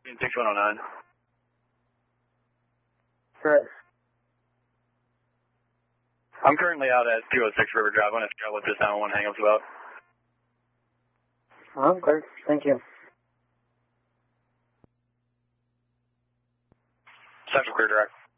6109. Right. I'm currently out at 206 River Drive. I want to figure out what this 911 hang-up's about. Okay, thank you. Central Clear Direct.